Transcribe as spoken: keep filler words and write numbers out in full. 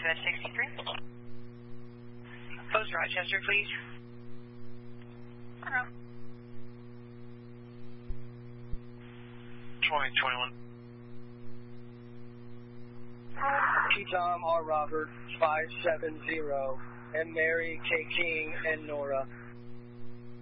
F sixty-three. Post Rochester, please. Uh-huh. twenty twenty-one. T Tom R Robert five seven zero and Mary K King and Nora